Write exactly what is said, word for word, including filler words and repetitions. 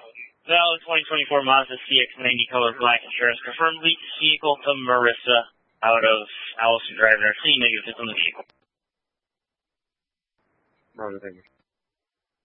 Valid twenty twenty-four Mazda C X ninety color black insurance. Confirmed lease vehicle to Marissa out of Allison driving our C negative on the vehicle. Roger, thank you.